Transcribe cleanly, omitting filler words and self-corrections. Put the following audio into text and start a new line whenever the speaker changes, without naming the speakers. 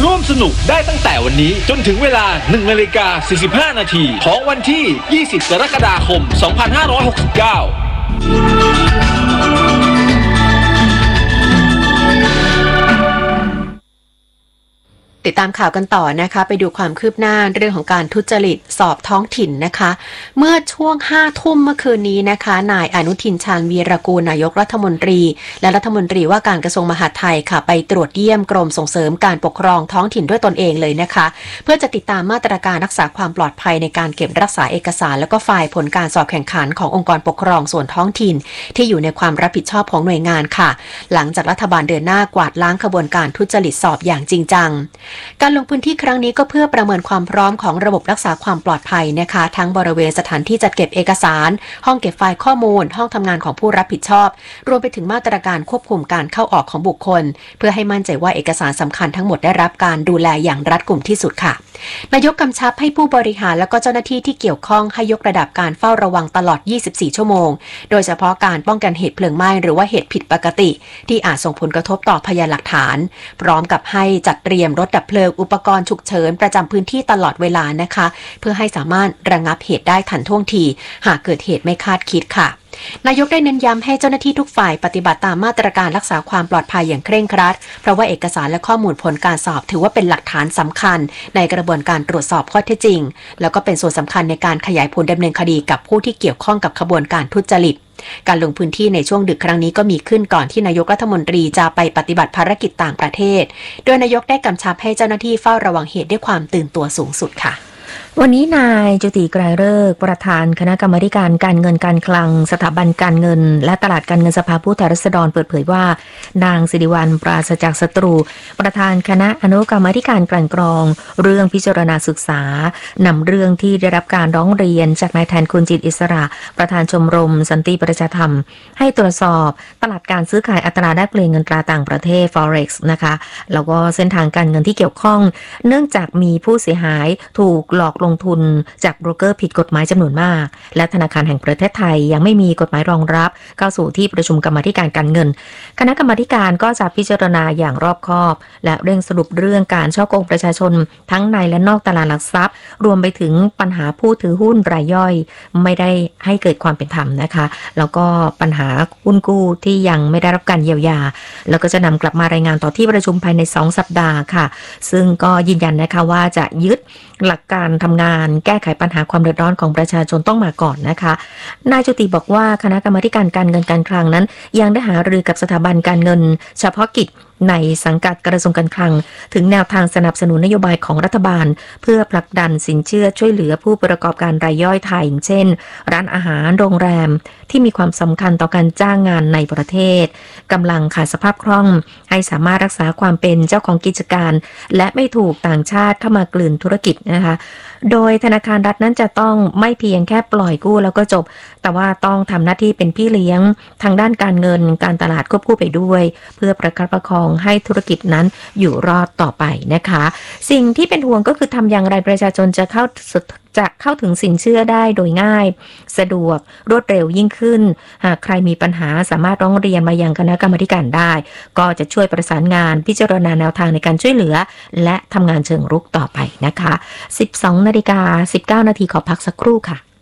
ร่วมสนุกได้ตั้งแต่วันนี้จนถึงเวลา 1:45 นาทีของวันที่ 20 กรกฎาคม 2569
ติดตามข่าวกันต่อนะคะไปดูความคืบหน้าเรื่องของการทุจริตสอบท้องถิ่นนะคะเมื่อช่วง 5 ทุ่มเมื่อคืนนี้นะคะนายอนุทินชาญวีรกูลนายกรัฐมนตรีและรัฐมนตรีว่าการกระทรวงมหาดไทยค่ะไปตรวจเยี่ยมกรมส่งเสริมการปกครองท้องถิ่นด้วยตนเองเลยนะคะเพื่อจะติดตามมาตรการรักษาความปลอดภัยในการเก็บรักษาเอกสารแล้วก็ไฟล์ผลการสอบแข่งขันขององค์กรปกครองส่วนท้องถิ่นที่อยู่ในความรับผิดชอบของหน่วยงานค่ะหลังจากรัฐบาลเดินหน้ากวาดล้างขบวนการทุจริตสอบอย่างจริงจังการลงพื้นที่ครั้งนี้ก็เพื่อประเมินความพร้อมของระบบรักษาความปลอดภัยนะคะทั้งบริเวณสถานที่จัดเก็บเอกสารห้องเก็บไฟล์ข้อมูลห้องทำงานของผู้รับผิดชอบรวมไปถึงมาตรการควบคุมการเข้าออกของบุคคลเพื่อให้มั่นใจว่าเอกสารสำคัญทั้งหมดได้รับการดูแลอย่างรัดกุมที่สุดค่ะนายกกำชับให้ผู้บริหารและก็เจ้าหน้าที่ที่เกี่ยวข้องให้ยกระดับการเฝ้าระวังตลอด 24 ชั่วโมงโดยเฉพาะการป้องกันเหตุเพลิงไหม้หรือว่าเหตุผิดปกติที่อาจส่งผลกระทบต่อพยานหลักฐานพร้อมกับให้จัดเตรียมรถดับเพลิงอุปกรณ์ฉุกเฉินประจำพื้นที่ตลอดเวลานะคะเพื่อให้สามารถระงับเหตุได้ทันท่วงทีหากเกิดเหตุไม่คาดคิดค่ะนายกได้เน้นย้ำให้เจ้าหน้าที่ทุกฝ่ายปฏิบัติตามมาตรการรักษาความปลอดภัยอย่างเคร่งครัดเพราะว่าเอกสารและข้อมูลผลการสอบถือว่าเป็นหลักฐานสำคัญในกระบวนการตรวจสอบข้อเท็จจริงแล้วก็เป็นส่วนสำคัญในการขยายผลดำเนินคดีกับผู้ที่เกี่ยวข้องกับขบวนการทุจริตการลงพื้นที่ในช่วงดึกครั้งนี้ก็มีขึ้นก่อนที่นายกรัฐมนตรีจะไปปฏิบัติภารกิจต่างประเทศโดยนายกได้กำชับให้เจ้าหน้าที่เฝ้าระวังเหตุด้วยความตื่นตัวสูงสุดค่ะ
วันนี้นายจุติไกรฤกษ์ประธานคณะกรรมาการการเงินการคลังสถาบันการเงินและตลาดการเงินสภาผู้แทนราษฎรเปิดเผยว่านางสิริวัลย์ปราศจากศัตรูประธานคณะอนุกรรมาการกลั่นกรองเรื่องพิจารณาศึกษานำเรื่องที่ได้รับการร้องเรียนจากนายแทนคุณจิตอิสระประธานชมรมสันติประชาธรรมให้ตรวจสอบตลาดการซื้อขายอัตราแลกเปลี่ยนเงินตราต่างประเทศ Forex นะคะแล้วก็เส้นทางการเงินที่เกี่ยวข้องเนื่องจากมีผู้เสียหายถูกหลอกลงทุนจากโบรกเกอร์ผิดกฎหมายจำนวนมากและธนาคารแห่งประเทศไทยยังไม่มีกฎหมายรองรับเข้าสู่ที่ประชุมกรรมาธิการการเงินคณะกรรมาธิการก็จะพิจารณาอย่างรอบคอบและเร่งสรุปเรื่องการฉ้อโกงประชาชนทั้งในและนอกตลาดหลักทรัพย์รวมไปถึงปัญหาผู้ถือหุ้นรายย่อยไม่ได้ให้เกิดความเป็นธรรมนะคะแล้วก็ปัญหาหุ้นกู้ที่ยังไม่ได้รับการเยียวยาแล้วก็จะนำกลับมารายงานต่อที่ประชุมภายใน2 สัปดาห์ค่ะซึ่งก็ยืนยันนะคะว่าจะยึดหลักการทำงานแก้ไขปัญหาความเดือดร้อนของประชาชนต้องมาก่อนนะคะนายจุติบอกว่าคณะกรรมาการการเงินการคลังนั้นยังได้หารือกับสถาบันการเงินเฉพาะกิจในสังกัดกระทรวงการคลังถึงแนวทางสนับสนุนนโยบายของรัฐบาลเพื่อผลักดันสินเชื่อช่วยเหลือผู้ประกอบการรายย่อยไทยอย่างเช่นร้านอาหารโรงแรมที่มีความสำคัญต่อการจ้างงานในประเทศกำลังขาดสภาพคล่องให้สามารถรักษาความเป็นเจ้าของกิจการและไม่ถูกต่างชาติเข้ามากลืนธุรกิจนะคะโดยธนาคารรัฐนั้นจะต้องไม่เพียงแค่ปล่อยกู้แล้วก็จบแต่ว่าต้องทำหน้าที่เป็นพี่เลี้ยงทางด้านการเงินการตลาดควบคู่ไปด้วยเพื่อประคับประคองให้ธุรกิจนั้นอยู่รอดต่อไปนะคะสิ่งที่เป็นห่วงก็คือทำอย่างไรประชาชนจะเข้าถึงสินเชื่อได้โดยง่ายสะดวกรวดเร็วยิ่งขึ้นหากใครมีปัญหาสามารถร้องเรียนมายังคณะกรรมาการได้ก็จะช่วยประสานงานพิจารณาแนวทางในการช่วยเหลือและทำงานเชิงรุกต่อไปนะคะ 12:19 น.ขอพักสักครู่ค่ะ